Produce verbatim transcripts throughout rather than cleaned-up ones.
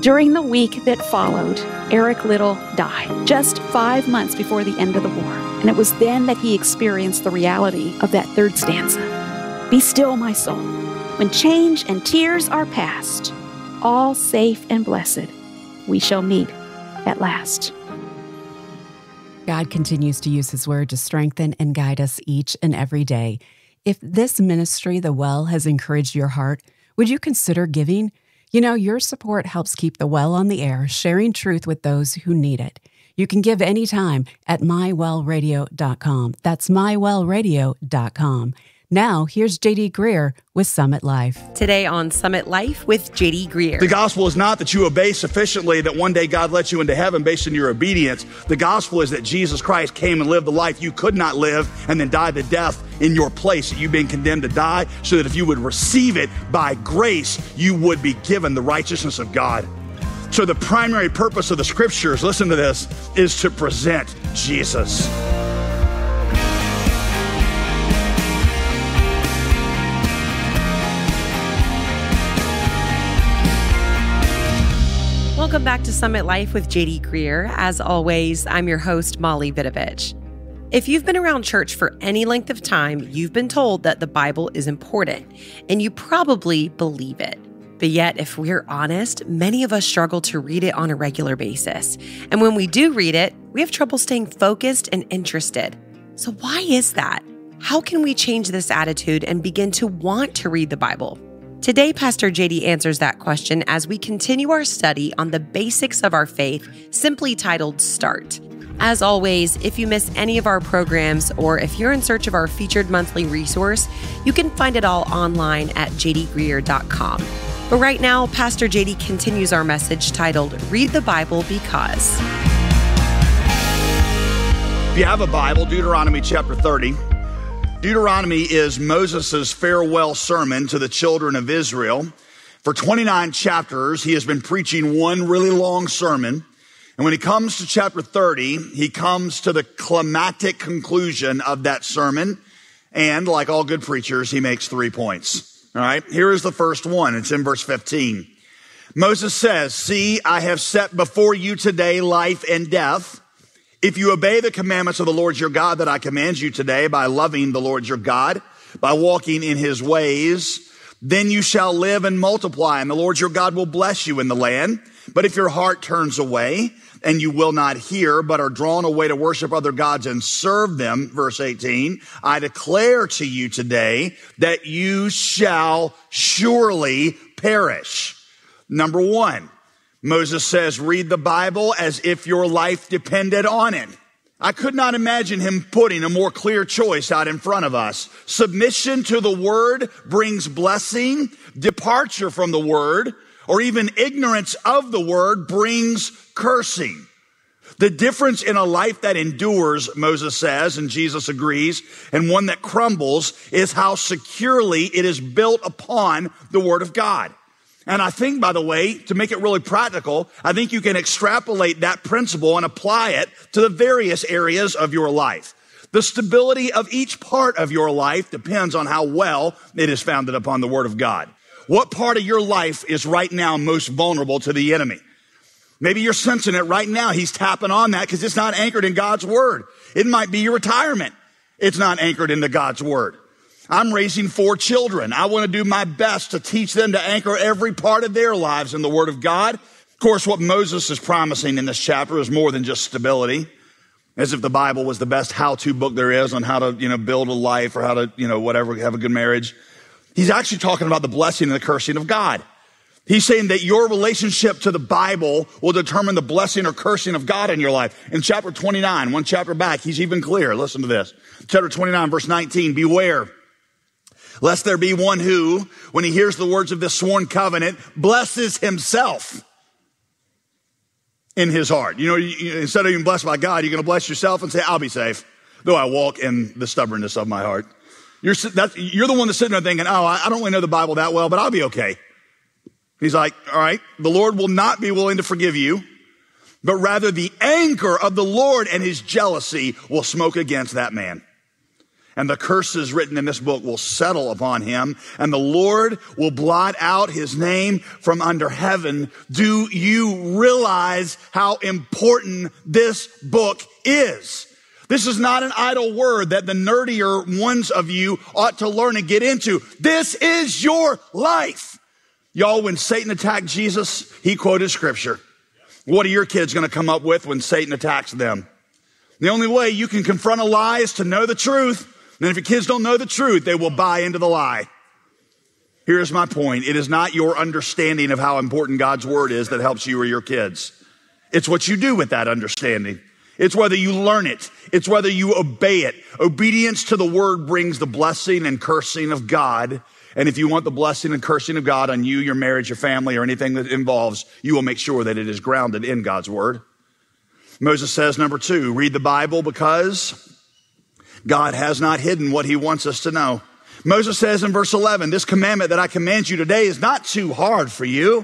During the week that followed, Eric Liddell died, just five months before the end of the war. And it was then that he experienced the reality of that third stanza. Be still, my soul. When change and tears are past, all safe and blessed, we shall meet at last. God continues to use His Word to strengthen and guide us each and every day. If this ministry, The Well, has encouraged your heart, would you consider giving? You know, your support helps keep The Well on the air, sharing truth with those who need it. You can give anytime at my well radio dot com. That's my well radio dot com. Now, here's J D Greear with Summit Life. Today on Summit Life with J D Greear. The gospel is not that you obey sufficiently that one day God lets you into heaven based on your obedience. The gospel is that Jesus Christ came and lived the life you could not live and then died the death in your place that you've been condemned to die, so that if you would receive it by grace, you would be given the righteousness of God. So the primary purpose of the scriptures, listen to this, is to present Jesus. Welcome back to Summit Life with J D Greear. As always, I'm your host, Molly Vidovich. If you've been around church for any length of time, you've been told that the Bible is important, and you probably believe it. But yet, if we're honest, many of us struggle to read it on a regular basis. And when we do read it, we have trouble staying focused and interested. So why is that? How can we change this attitude and begin to want to read the Bible? Today, Pastor J D answers that question as we continue our study on the basics of our faith, simply titled Start. As always, if you miss any of our programs or if you're in search of our featured monthly resource, you can find it all online at j d greear dot com. But right now, Pastor J D continues our message titled Read the Bible Because. If you have a Bible, Deuteronomy chapter thirty. Deuteronomy is Moses' farewell sermon to the children of Israel. For twenty-nine chapters, he has been preaching one really long sermon. And when he comes to chapter thirty, he comes to the climactic conclusion of that sermon. And like all good preachers, he makes three points. All right, here is the first one. It's in verse fifteen. Moses says, "See, I have set before you today life and death. If you obey the commandments of the Lord your God that I command you today by loving the Lord your God, by walking in his ways, then you shall live and multiply, and the Lord your God will bless you in the land. But if your heart turns away and you will not hear, but are drawn away to worship other gods and serve them," verse eighteen, "I declare to you today that you shall surely perish." Number one, Moses says, read the Bible as if your life depended on it. I could not imagine him putting a more clear choice out in front of us. Submission to the word brings blessing. Departure from the word, or even ignorance of the word, brings cursing. The difference in a life that endures, Moses says, and Jesus agrees, and one that crumbles is how securely it is built upon the word of God. And I think, by the way, to make it really practical, I think you can extrapolate that principle and apply it to the various areas of your life. The stability of each part of your life depends on how well it is founded upon the word of God. What part of your life is right now most vulnerable to the enemy? Maybe you're sensing it right now. He's tapping on that because it's not anchored in God's word. It might be your retirement. It's not anchored into God's word. I'm raising four children. I want to do my best to teach them to anchor every part of their lives in the word of God. Of course, what Moses is promising in this chapter is more than just stability, as if the Bible was the best how-to book there is on how to, you know, build a life or how to, you know, whatever, have a good marriage. He's actually talking about the blessing and the cursing of God. He's saying that your relationship to the Bible will determine the blessing or cursing of God in your life. In chapter twenty-nine, one chapter back, he's even clearer. Listen to this. Chapter twenty-nine, verse nineteen, "Beware, lest there be one who, when he hears the words of this sworn covenant, blesses himself in his heart." You know, you, instead of being blessed by God, you're going to bless yourself and say, "I'll be safe, though I walk in the stubbornness of my heart." You're, that's, you're the one that's sitting there thinking, "Oh, I don't really know the Bible that well, but I'll be okay." He's like, all right, the Lord will not be willing to forgive you, but rather the anger of the Lord and his jealousy will smoke against that man. and the curses written in this book will settle upon him, and the Lord will blot out his name from under heaven. Do you realize how important this book is? This is not an idle word that the nerdier ones of you ought to learn and get into. This is your life. Y'all, when Satan attacked Jesus, he quoted scripture. What are your kids going to come up with when Satan attacks them? The only way you can confront a lie is to know the truth. And if your kids don't know the truth, they will buy into the lie. Here's my point. It is not your understanding of how important God's word is that helps you or your kids. It's what you do with that understanding. It's whether you learn it. It's whether you obey it. Obedience to the word brings the blessing and cursing of God. And if you want the blessing and cursing of God on you, your marriage, your family, or anything that involves, you will make sure that it is grounded in God's word. Moses says, number two, read the Bible because God has not hidden what he wants us to know. Moses says in verse eleven, this commandment that I command you today is not too hard for you.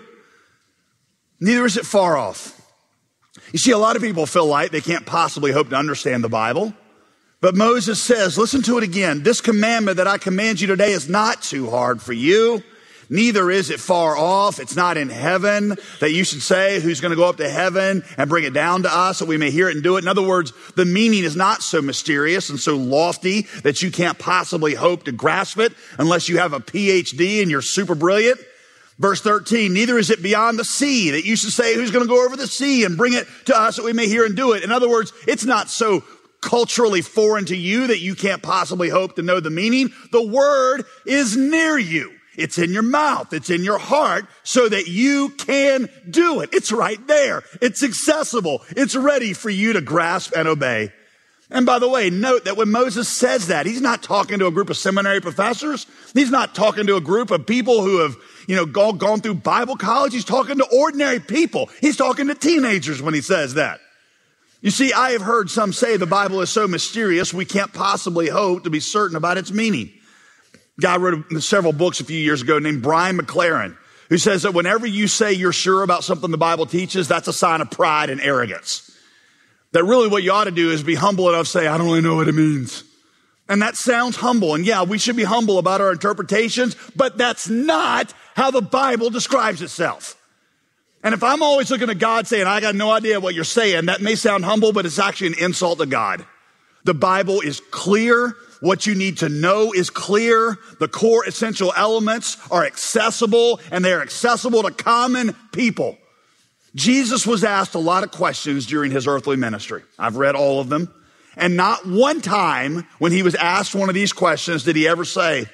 Neither is it far off. You see, a lot of people feel like they can't possibly hope to understand the Bible. But Moses says, listen to it again. This commandment that I command you today is not too hard for you. Neither is it far off. It's not in heaven that you should say, who's going to go up to heaven and bring it down to us so we may hear it and do it. In other words, the meaning is not so mysterious and so lofty that you can't possibly hope to grasp it unless you have a P H D and you're super brilliant. Verse thirteen, neither is it beyond the sea that you should say, who's going to go over the sea and bring it to us that we may hear and do it. In other words, it's not so culturally foreign to you that you can't possibly hope to know the meaning. The word is near you. It's in your mouth. It's in your heart so that you can do it. It's right there. It's accessible. It's ready for you to grasp and obey. And by the way, note that when Moses says that, he's not talking to a group of seminary professors. He's not talking to a group of people who have, you know, gone, gone through Bible college. He's talking to ordinary people. He's talking to teenagers when he says that. You see, I have heard some say the Bible is so mysterious we can't possibly hope to be certain about its meaning. A guy wrote several books a few years ago named Brian McLaren, who says that whenever you say you're sure about something the Bible teaches, that's a sign of pride and arrogance. That really what you ought to do is be humble enough to say, I don't really know what it means. And that sounds humble. And yeah, we should be humble about our interpretations, but that's not how the Bible describes itself. And if I'm always looking at God saying, I got no idea what you're saying, that may sound humble, but it's actually an insult to God. The Bible is clear. What you need to know is clear. The core essential elements are accessible, and they're accessible to common people. Jesus was asked a lot of questions during his earthly ministry. I've read all of them. And not one time when he was asked one of these questions did he ever say,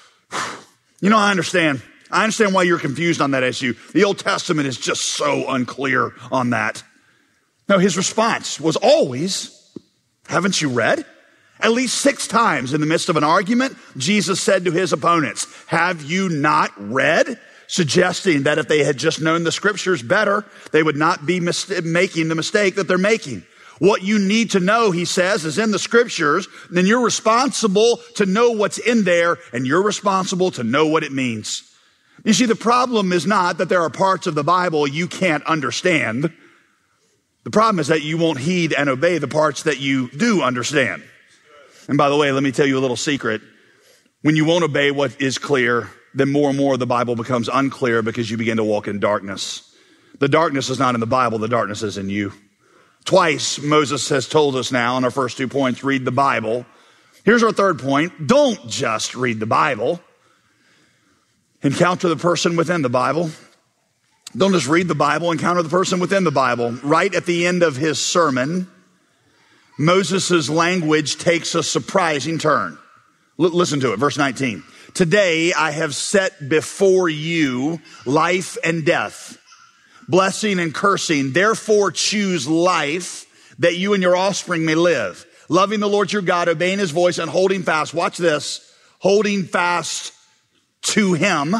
you know, I understand. I understand why you're confused on that issue. The Old Testament is just so unclear on that. No, his response was always, haven't you read? At least six times in the midst of an argument, Jesus said to his opponents, have you not read? Suggesting that if they had just known the scriptures better, they would not be mis- making the mistake that they're making. What you need to know, he says, is in the scriptures. Then you're responsible to know what's in there, and you're responsible to know what it means. You see, the problem is not that there are parts of the Bible you can't understand. The problem is that you won't heed and obey the parts that you do understand. And by the way, let me tell you a little secret. When you won't obey what is clear, then more and more the Bible becomes unclear because you begin to walk in darkness. The darkness is not in the Bible, the darkness is in you. Twice Moses has told us now in our first two points, read the Bible. Here's our third point. Don't just read the Bible. Encounter the person within the Bible. Don't just read the Bible, encounter the person within the Bible. Right at the end of his sermon, Moses' language takes a surprising turn. L- listen to it, verse nineteen. Today I have set before you life and death, blessing and cursing. Therefore choose life that you and your offspring may live, loving the Lord your God, obeying his voice and holding fast. Watch this, holding fast to him,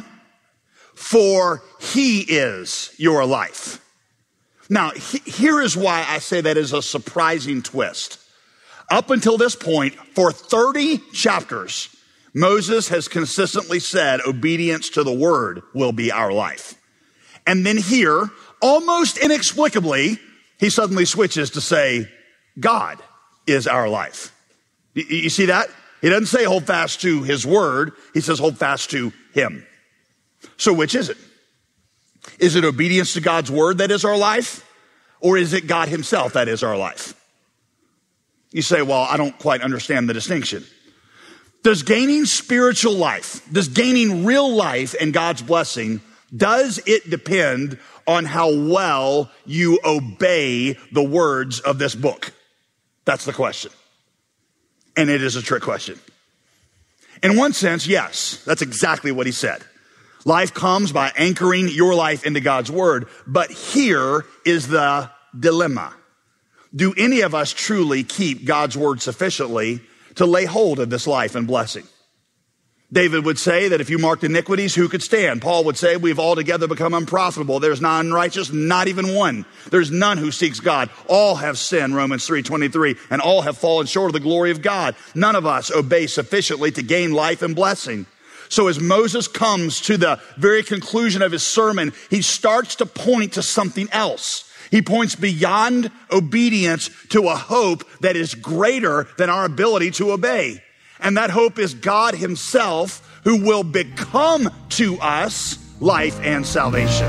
for he is your life. Now, he, here is why I say that is a surprising twist. Up until this point, for thirty chapters, Moses has consistently said obedience to the word will be our life. And then here, almost inexplicably, he suddenly switches to say, God is our life. You, you see that? He doesn't say hold fast to his word. He says hold fast to him. So which is it? Is it obedience to God's word that is our life? Or is it God himself that is our life? You say, well, I don't quite understand the distinction. Does gaining spiritual life, does gaining real life and God's blessing, does it depend on how well you obey the words of this book? That's the question. And it is a trick question. In one sense, yes, that's exactly what he said. Life comes by anchoring your life into God's word. But here is the dilemma. Do any of us truly keep God's word sufficiently to lay hold of this life and blessing? David would say that if you marked iniquities, who could stand? Paul would say we've altogether become unprofitable. There's none righteous, not even one. There's none who seeks God. All have sinned, Romans three twenty-three, and all have fallen short of the glory of God. None of us obey sufficiently to gain life and blessing. So as Moses comes to the very conclusion of his sermon, he starts to point to something else. He points beyond obedience to a hope that is greater than our ability to obey. And that hope is God himself, who will become to us life and salvation.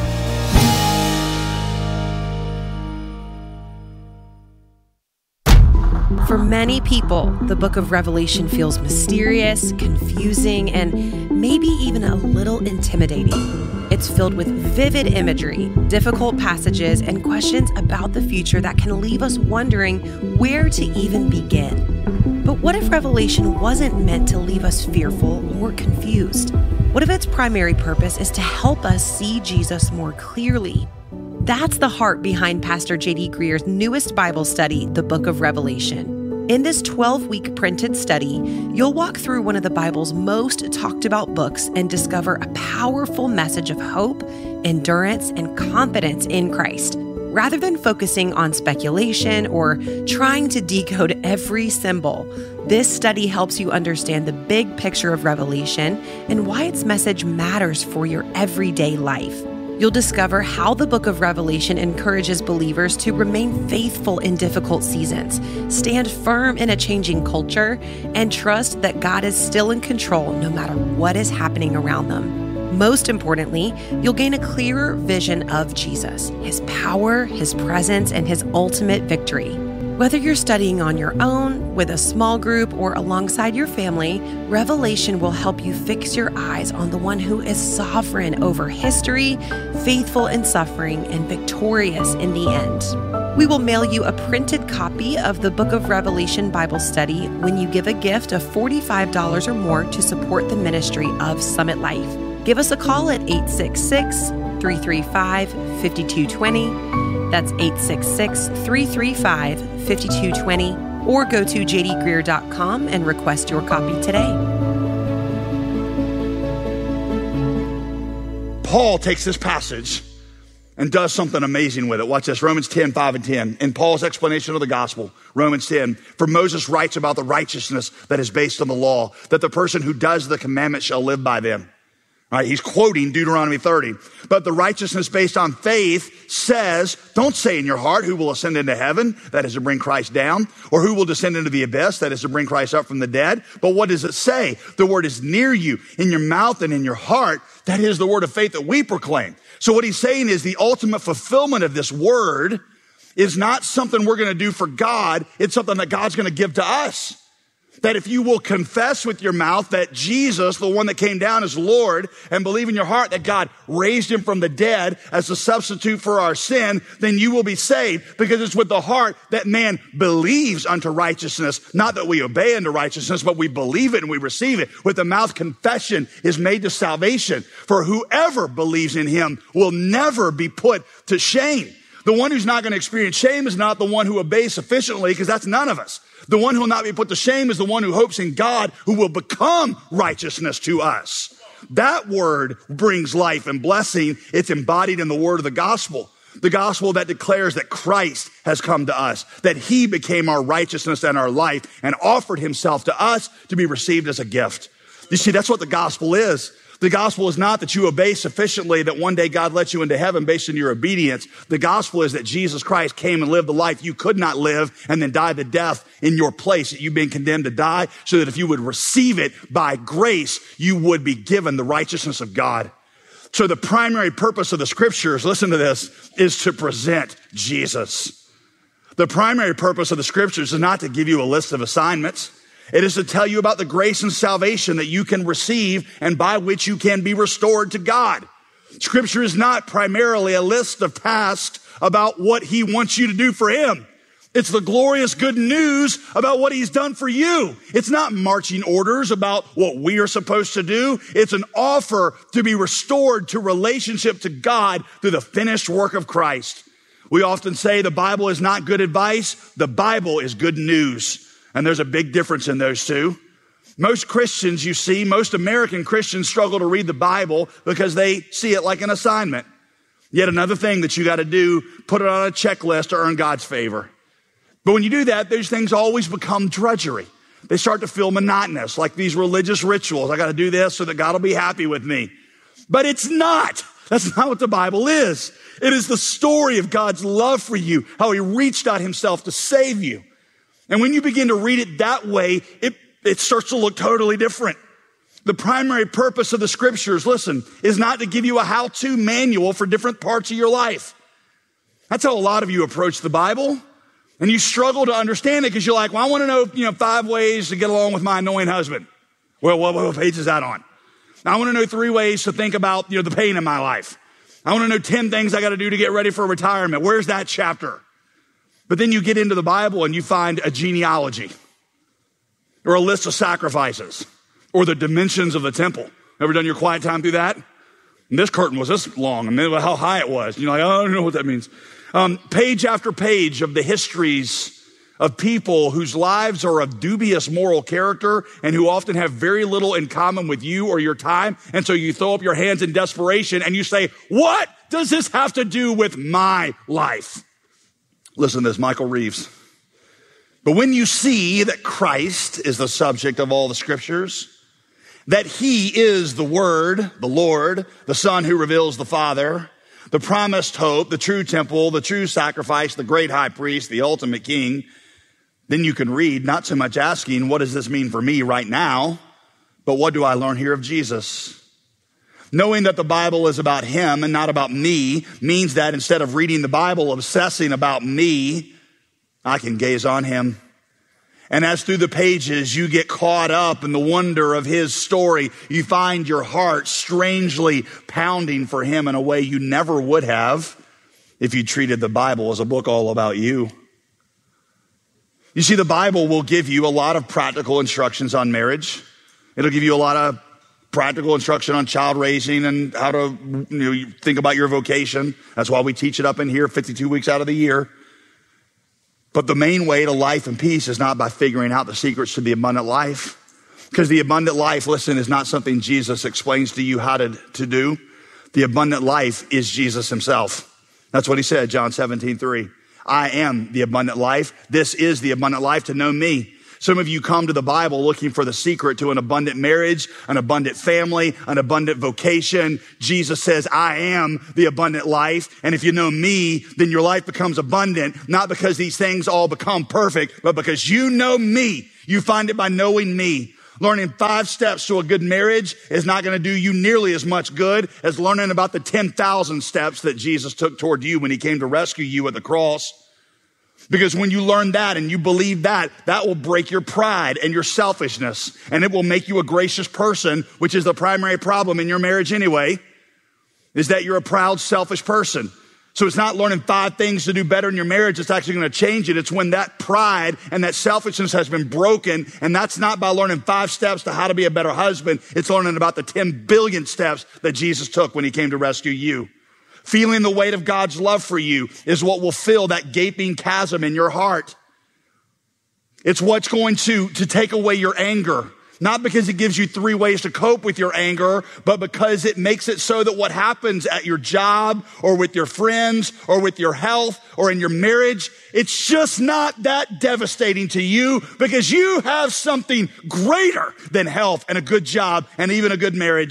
For many people, the book of Revelation feels mysterious, confusing, and maybe even a little intimidating. It's filled with vivid imagery, difficult passages, and questions about the future that can leave us wondering where to even begin. But what if Revelation wasn't meant to leave us fearful or confused? What if its primary purpose is to help us see Jesus more clearly? That's the heart behind Pastor J D Greear's newest Bible study, the Book of Revelation. In this twelve-week printed study, you'll walk through one of the Bible's most talked about books and discover a powerful message of hope, endurance, and confidence in Christ. Rather than focusing on speculation or trying to decode every symbol, this study helps you understand the big picture of Revelation and why its message matters for your everyday life. You'll discover how the book of Revelation encourages believers to remain faithful in difficult seasons, stand firm in a changing culture, and trust that God is still in control no matter what is happening around them. Most importantly, you'll gain a clearer vision of Jesus, his power, his presence, and his ultimate victory. Whether you're studying on your own, with a small group, or alongside your family, Revelation will help you fix your eyes on the one who is sovereign over history, faithful in suffering, and victorious in the end. We will mail you a printed copy of the Book of Revelation Bible Study when you give a gift of forty-five dollars or more to support the ministry of Summit Life. Give us a call at eight six six, three three five, five two two zero. That's eight six six, three three five, five two two zero, or go to j d greear dot com and request your copy today. Paul takes this passage and does something amazing with it. Watch this, Romans ten, five and ten. In Paul's explanation of the gospel, Romans ten, for Moses writes about the righteousness that is based on the law, that the person who does the commandments shall live by them. All right, he's quoting Deuteronomy thirty. But the righteousness based on faith says, don't say in your heart who will ascend into heaven, that is to bring Christ down, or who will descend into the abyss, that is to bring Christ up from the dead. But what does it say? The word is near you, in your mouth and in your heart. That is the word of faith that we proclaim. So what he's saying is the ultimate fulfillment of this word is not something we're going to do for God. It's something that God's going to give to us. That if you will confess with your mouth that Jesus, the one that came down, is Lord, and believe in your heart that God raised him from the dead as a substitute for our sin, then you will be saved, because it's with the heart that man believes unto righteousness. Not that we obey unto righteousness, but we believe it and we receive it. With the mouth, confession is made to salvation. For whoever believes in him will never be put to shame. The one who's not going to experience shame is not the one who obeys sufficiently, because that's none of us. The one who will not be put to shame is the one who hopes in God, who will become righteousness to us. That word brings life and blessing. It's embodied in the word of the gospel. The gospel that declares that Christ has come to us, that he became our righteousness and our life and offered himself to us to be received as a gift. You see, that's what the gospel is. The gospel is not that you obey sufficiently that one day God lets you into heaven based on your obedience. The gospel is that Jesus Christ came and lived the life you could not live and then died the death in your place, that you've been condemned to die, so that if you would receive it by grace, you would be given the righteousness of God. So the primary purpose of the scriptures, listen to this, is to present Jesus. The primary purpose of the scriptures is not to give you a list of assignments. It is to tell you about the grace and salvation that you can receive and by which you can be restored to God. Scripture is not primarily a list of tasks about what he wants you to do for him. It's the glorious good news about what he's done for you. It's not marching orders about what we are supposed to do. It's an offer to be restored to relationship to God through the finished work of Christ. We often say the Bible is not good advice. The Bible is good news. And there's a big difference in those two. Most Christians, you see, most American Christians struggle to read the Bible because they see it like an assignment. Yet another thing that you got to do, put it on a checklist to earn God's favor. But when you do that, those things always become drudgery. They start to feel monotonous, like these religious rituals. I got to do this so that God will be happy with me. But it's not. That's not what the Bible is. It is the story of God's love for you, how he reached out himself to save you. And when you begin to read it that way, it, it starts to look totally different. The primary purpose of the scriptures, listen, is not to give you a how-to manual for different parts of your life. That's how a lot of you approach the Bible. And you struggle to understand it because you're like, well, I want to know, you know, five ways to get along with my annoying husband. Well, what, what page is that on? I want to know three ways to think about, you know, the pain in my life. I want to know ten things I got to do to get ready for retirement. Where's that chapter? But then you get into the Bible and you find a genealogy or a list of sacrifices or the dimensions of the temple. Ever done your quiet time through that? And this curtain was this long and then how high it was. You're like, oh, I don't know what that means. Um, page after page of the histories of people whose lives are of dubious moral character and who often have very little in common with you or your time. And so you throw up your hands in desperation and you say, what does this have to do with my life? Listen to this, Michael Reeves. But when you see that Christ is the subject of all the scriptures, that he is the Word, the Lord, the Son who reveals the Father, the promised hope, the true temple, the true sacrifice, the great high priest, the ultimate king, then you can read, not so much asking, what does this mean for me right now, but what do I learn here of Jesus? Knowing that the Bible is about him and not about me means that instead of reading the Bible, obsessing about me, I can gaze on him. And as through the pages you get caught up in the wonder of his story, you find your heart strangely pounding for him in a way you never would have if you treated the Bible as a book all about you. You see, the Bible will give you a lot of practical instructions on marriage. It'll give you a lot of practical instruction on child raising and how to, you know, think about your vocation. That's why we teach it up in here fifty-two weeks out of the year. But the main way to life and peace is not by figuring out the secrets to the abundant life. Because the abundant life, listen, is not something Jesus explains to you how to, to do. The abundant life is Jesus himself. That's what he said, John seventeen three. I am the abundant life. This is the abundant life, to know me. Some of you come to the Bible looking for the secret to an abundant marriage, an abundant family, an abundant vocation. Jesus says, I am the abundant life. And if you know me, then your life becomes abundant, not because these things all become perfect, but because you know me. You find it by knowing me. Learning five steps to a good marriage is not going to do you nearly as much good as learning about the ten thousand steps that Jesus took toward you when he came to rescue you at the cross. Because when you learn that and you believe that, that will break your pride and your selfishness, and it will make you a gracious person, which is the primary problem in your marriage anyway, is that you're a proud, selfish person. So it's not learning five things to do better in your marriage that's actually going to change it. It's when that pride and that selfishness has been broken, and that's not by learning five steps to how to be a better husband. It's learning about the ten billion steps that Jesus took when he came to rescue you. Feeling the weight of God's love for you is what will fill that gaping chasm in your heart. It's what's going to, to take away your anger. Not because it gives you three ways to cope with your anger, but because it makes it so that what happens at your job or with your friends or with your health or in your marriage, it's just not that devastating to you because you have something greater than health and a good job and even a good marriage.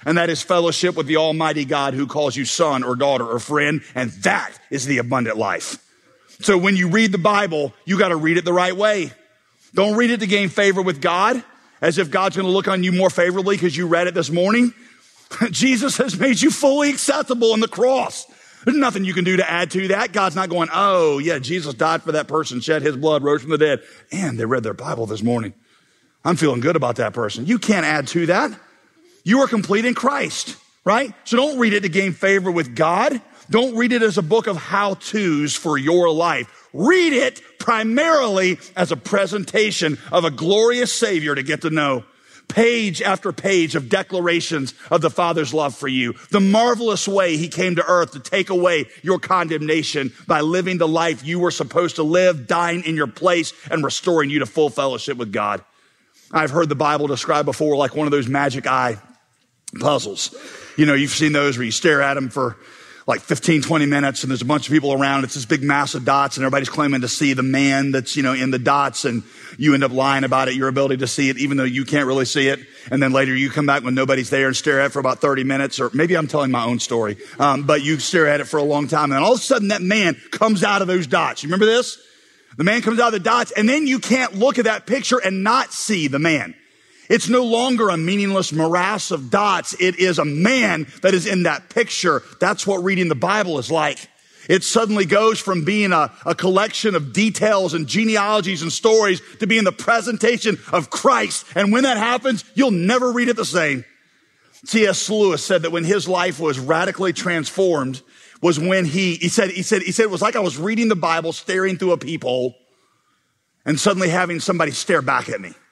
and that is fellowship with the Almighty God who calls you son or daughter or friend, and that is the abundant life. So when you read the Bible, you got to read it the right way. Don't read it to gain favor with God, as if God's going to look on you more favorably because you read it this morning. Jesus has made you fully acceptable in the cross. There's nothing you can do to add to that. God's not going, oh, yeah, Jesus died for that person, shed his blood, rose from the dead, and they read their Bible this morning. I'm feeling good about that person. You can't add to that. You are complete in Christ, right? So don't read it to gain favor with God. Don't read it as a book of how-tos for your life. Read it primarily as a presentation of a glorious Savior to get to know. Page after page of declarations of the Father's love for you. The marvelous way he came to earth to take away your condemnation by living the life you were supposed to live, dying in your place, and restoring you to full fellowship with God. I've heard the Bible described before like one of those magic eye puzzles. You know, you've seen those where you stare at them for like fifteen, twenty minutes and there's a bunch of people around. It's this big mass of dots and everybody's claiming to see the man that's, you know, in the dots, and you end up lying about it, your ability to see it, even though you can't really see it. And then later you come back when nobody's there and stare at it for about thirty minutes, or maybe I'm telling my own story. Um, but you stare at it for a long time. And then all of a sudden that man comes out of those dots. You remember this? The man comes out of the dots, and then you can't look at that picture and not see the man. It's no longer a meaningless morass of dots. It is a man that is in that picture. That's what reading the Bible is like. It suddenly goes from being a, a collection of details and genealogies and stories to being the presentation of Christ. And when that happens, you'll never read it the same. C S Lewis said that when his life was radically transformed was when he, he said, he said, he said, it was like I was reading the Bible, staring through a peephole, and suddenly having somebody stare back at me.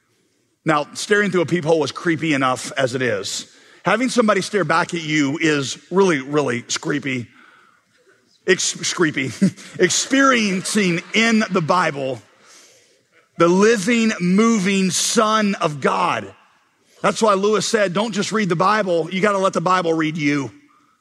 Now, staring through a peephole is creepy enough as it is. Having somebody stare back at you is really, really creepy. Ex- creepy. Experiencing in the Bible the living, moving Son of God. That's why Lewis said, don't just read the Bible. You got to let the Bible read you.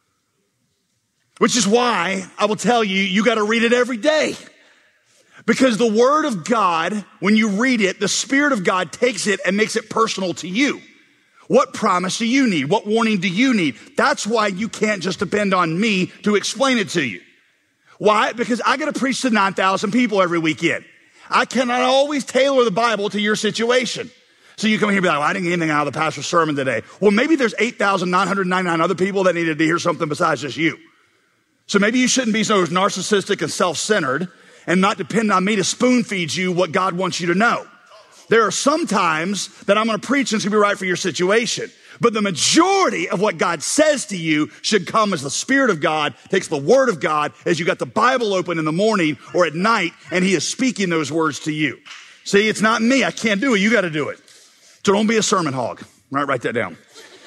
Which is why I will tell you, you got to read it every day. Because the Word of God, when you read it, the Spirit of God takes it and makes it personal to you. What promise do you need? What warning do you need? That's why you can't just depend on me to explain it to you. Why? Because I got to preach to nine thousand people every weekend. I cannot always tailor the Bible to your situation. So you come here and be like, well, I didn't get anything out of the pastor's sermon today. Well, maybe there's eight thousand nine hundred ninety-nine other people that needed to hear something besides just you. So maybe you shouldn't be so narcissistic and self-centered and not depend on me to spoon feed you what God wants you to know. There are some times that I'm going to preach and it's going to be right for your situation. But the majority of what God says to you should come as the Spirit of God takes the Word of God as you got the Bible open in the morning or at night, and He is speaking those words to you. See, it's not me. I can't do it. You got to do it. So don't be a sermon hog. Right? Write that down.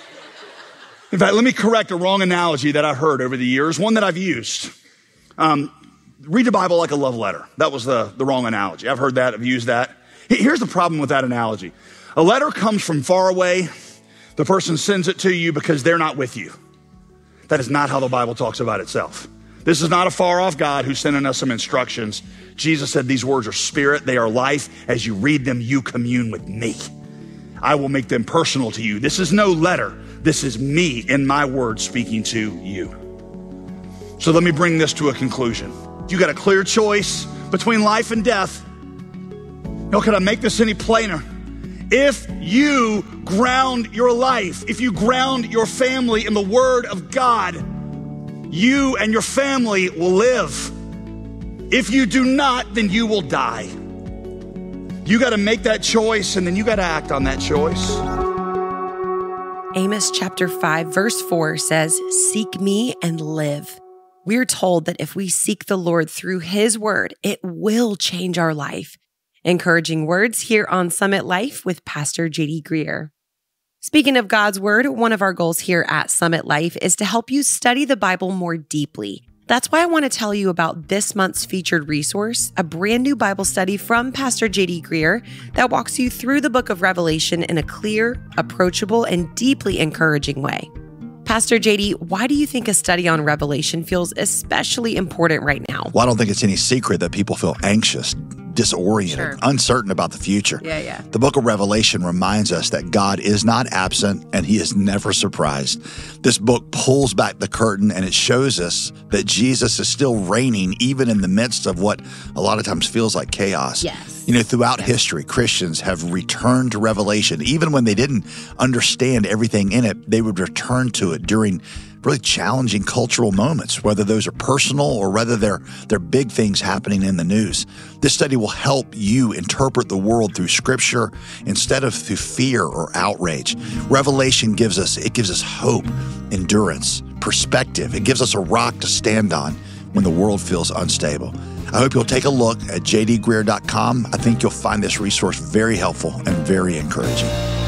In fact, let me correct a wrong analogy that I heard over the years, one that I've used. Um, read the Bible like a love letter. That was the, the wrong analogy. I've heard that. I've used that. Here's the problem with that analogy. A letter comes from far away. The person sends it to you because they're not with you. That is not how the Bible talks about itself. This is not a far-off God who's sending us some instructions. Jesus said these words are spirit. They are life. As you read them, you commune with me. I will make them personal to you. This is no letter. This is me in my word speaking to you. So let me bring this to a conclusion. You got a clear choice between life and death. No, could I make this any plainer? If you ground your life, if you ground your family in the Word of God, you and your family will live. If you do not, then you will die. You got to make that choice, and then you got to act on that choice. Amos chapter five, verse four says, "Seek me and live." We're told that if we seek the Lord through His Word, it will change our life. Encouraging words here on Summit Life with Pastor J D Greear. Speaking of God's Word, one of our goals here at Summit Life is to help you study the Bible more deeply. That's why I want to tell you about this month's featured resource, a brand new Bible study from Pastor J D Greear that walks you through the book of Revelation in a clear, approachable, and deeply encouraging way. Pastor J D, why do you think a study on Revelation feels especially important right now? Well, I don't think it's any secret that people feel anxious disoriented, Sure. uncertain about the future. Yeah, yeah. The book of Revelation reminds us that God is not absent and he is never surprised. This book pulls back the curtain and it shows us that Jesus is still reigning even in the midst of what a lot of times feels like chaos. Yes. You know, throughout history, Christians have returned to Revelation. Even when they didn't understand everything in it, they would return to it during really challenging cultural moments, whether those are personal or whether they're, they're big things happening in the news. This study will help you interpret the world through Scripture instead of through fear or outrage. Revelation gives us, it gives us hope, endurance, perspective. It gives us a rock to stand on when the world feels unstable. I hope you'll take a look at j d greer dot com. I think you'll find this resource very helpful and very encouraging.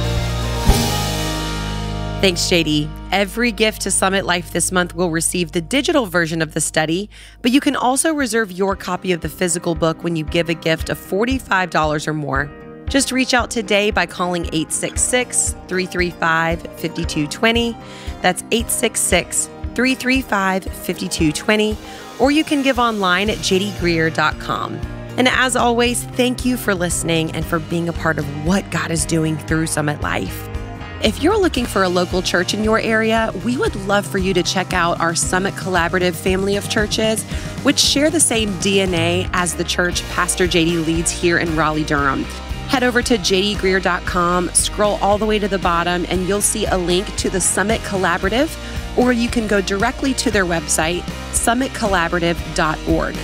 Thanks, J D. Every gift to Summit Life this month will receive the digital version of the study, but you can also reserve your copy of the physical book when you give a gift of forty-five dollars or more. Just reach out today by calling eight six six, three three five, five two two zero. That's eight six six, three three five, five two two zero, or you can give online at j d greer dot com. And as always, thank you for listening and for being a part of what God is doing through Summit Life. If you're looking for a local church in your area, we would love for you to check out our Summit Collaborative family of churches, which share the same D N A as the church Pastor J D leads here in Raleigh-Durham. Head over to j d greer dot com, scroll all the way to the bottom, and you'll see a link to the Summit Collaborative, or you can go directly to their website, summit collaborative dot org.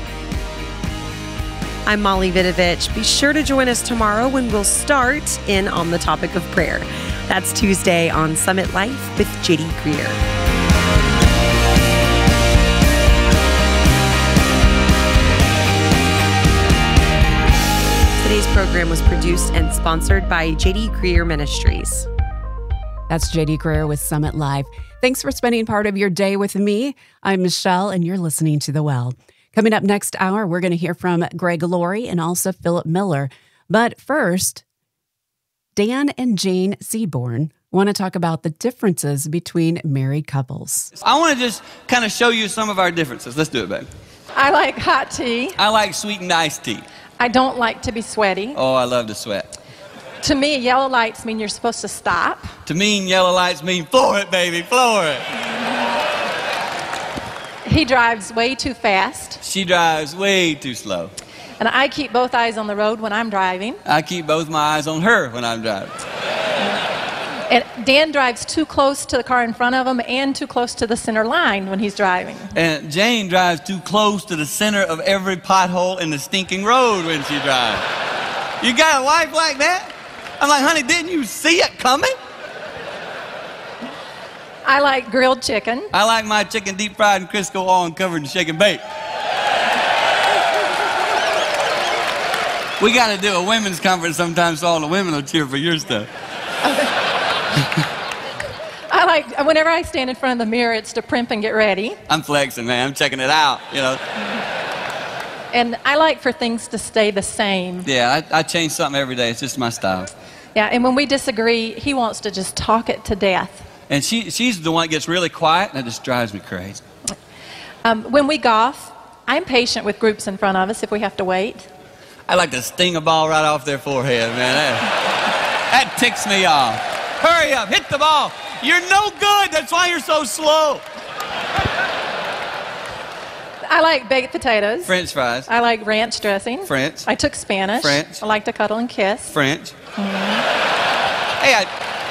I'm Molly Vidovich. Be sure to join us tomorrow when we'll start in on the topic of prayer. That's Tuesday on Summit Life with J D Greer. Today's program was produced and sponsored by J D Greer Ministries. That's J D Greer with Summit Live. Thanks for spending part of your day with me. I'm Michelle, and you're listening to The Well. Coming up next hour, we're going to hear from Greg Laurie and also Philip Miller. But first, Dan and Jane Seaborn want to talk about the differences between married couples. I want to just kind of show you some of our differences. Let's do it, babe. I like hot tea. I like sweetened iced tea. I don't like to be sweaty. Oh, I love to sweat. To me, yellow lights mean you're supposed to stop. To me, yellow lights mean floor it, baby, floor it. He drives way too fast. She drives way too slow. And I keep both eyes on the road when I'm driving. I keep both my eyes on her when I'm driving. And Dan drives too close to the car in front of him and too close to the center line when he's driving. And Jane drives too close to the center of every pothole in the stinking road when she drives. You got a wife like that? I'm like, honey, didn't you see it coming? I like grilled chicken. I like my chicken deep fried in Crisco oil and covered in shake and bake. We got to do a women's conference sometime so all the women will cheer for your stuff. I like, whenever I stand in front of the mirror, it's to primp and get ready. I'm flexing, man. I'm checking it out, you know. And I like for things to stay the same. Yeah, I, I change something every day. It's just my style. Yeah, and when we disagree, he wants to just talk it to death. And she, she's the one that gets really quiet, and that just drives me crazy. Um, when we golf, I'm patient with groups in front of us if we have to wait. I like to sting a ball right off their forehead, man. That, that ticks me off. Hurry up, hit the ball. You're no good. That's why you're so slow. I like baked potatoes. French fries. I like ranch dressing. French. I took Spanish. French. I like to cuddle and kiss. French. Mm-hmm. Hey, I...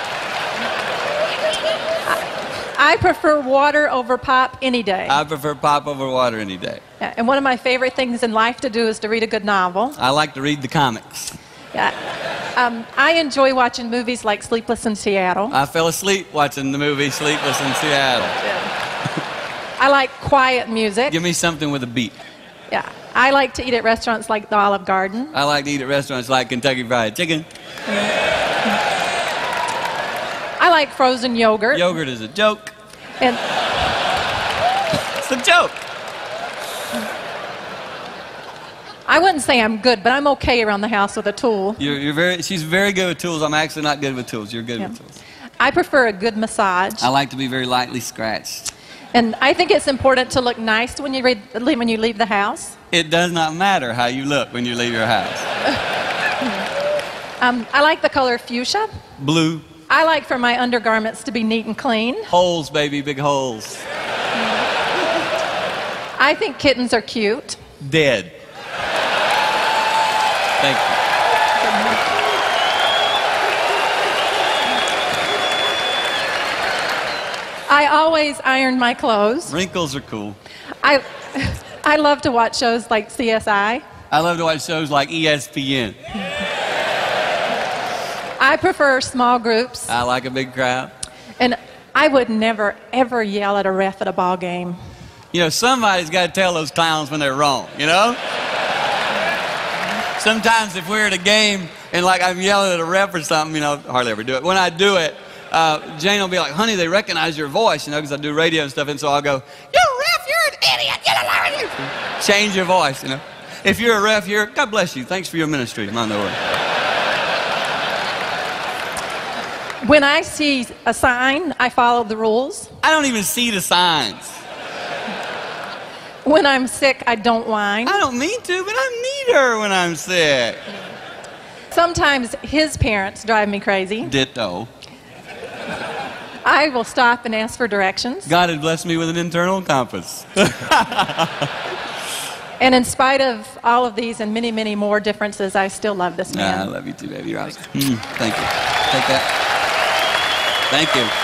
I prefer water over pop any day. I prefer pop over water any day. Yeah, and one of my favorite things in life to do is to read a good novel. I like to read the comics. Yeah. Um, I enjoy watching movies like Sleepless in Seattle. I fell asleep watching the movie Sleepless in Seattle. Yeah. I like quiet music. Give me something with a beat. Yeah. I like to eat at restaurants like the Olive Garden. I like to eat at restaurants like Kentucky Fried Chicken. I like frozen yogurt. Yogurt is a joke. And it's a joke. I wouldn't say I'm good, but I'm okay around the house with a tool. You're, you're very. She's very good with tools. I'm actually not good with tools. You're good Yeah. with tools. I prefer a good massage. I like to be very lightly scratched. And I think it's important to look nice when you, read, when you leave the house. It does not matter how you look when you leave your house. um, I like the color fuchsia. Blue. I like for my undergarments to be neat and clean. Holes, baby, big holes. I think kittens are cute. Dead. Thank you. I always iron my clothes. Wrinkles are cool. I, I love to watch shows like C S I. I love to watch shows like E S P N. I prefer small groups. I like a big crowd. And I would never, ever yell at a ref at a ball game. You know, somebody's got to tell those clowns when they're wrong, you know? Sometimes if we're at a game and like I'm yelling at a ref or something, you know, hardly ever do it. When I do it, uh, Jane will be like, honey, they recognize your voice, you know, because I do radio and stuff. And so I'll go, you ref, you're an idiot. You're an Change your voice, you know. If you're a ref, you're, God bless you. Thanks for your ministry. Mind the word. When I see a sign, I follow the rules. I don't even see the signs. When I'm sick, I don't whine. I don't mean to, but I need her when I'm sick. Sometimes his parents drive me crazy. Ditto. I will stop and ask for directions. God had blessed me with an internal compass. And in spite of all of these and many, many more differences, I still love this man. Nah, I love you too, baby. You're awesome. Mm, thank you. Take that. Thank you.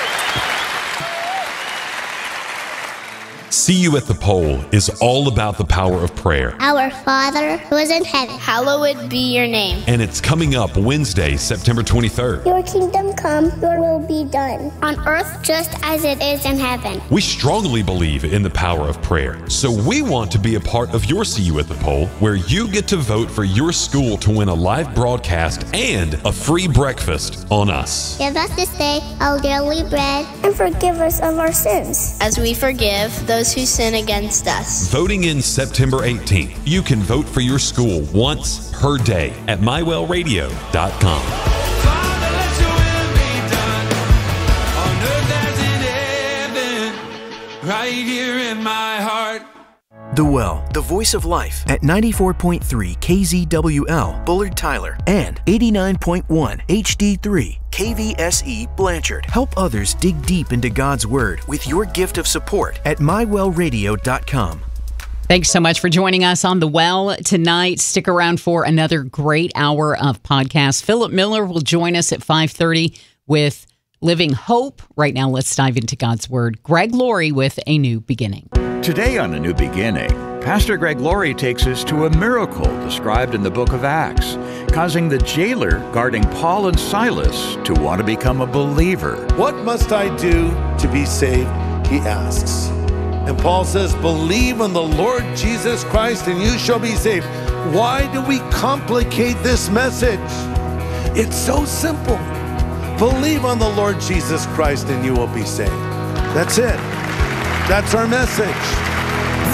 See You at the Pole is all about the power of prayer. Our Father who is in heaven, hallowed be your name. And it's coming up Wednesday, September twenty-third. Your kingdom come, your will be done, on earth just as it is in heaven. We strongly believe in the power of prayer, so we want to be a part of your See You at the Pole, where you get to vote for your school to win a live broadcast and a free breakfast on us. Give us this day our daily bread, and forgive us of our sins, as we forgive those who sin against us. Voting in September eighteenth. You can vote for your school once per day at my well radio dot com. Father, let your will be done on earth as in heaven, right here in my heart. The Well, the voice of life at ninety-four point three K Z W L, Bullard Tyler, and eighty-nine point one H D three K V S E Blanchard. Help others dig deep into God's Word with your gift of support at my well radio dot com. Thanks so much for joining us on The Well tonight. Stick around for another great hour of podcast. Philip Miller will join us at five thirty with Living Hope. Right now, let's dive into God's Word. Greg Laurie with A New Beginning. Today on A New Beginning, Pastor Greg Laurie takes us to a miracle described in the book of Acts, causing the jailer guarding Paul and Silas to want to become a believer. What must I do to be saved? He asks. And Paul says, believe on the Lord Jesus Christ and you shall be saved. Why do we complicate this message? It's so simple. Believe on the Lord Jesus Christ and you will be saved. That's it. That's our message.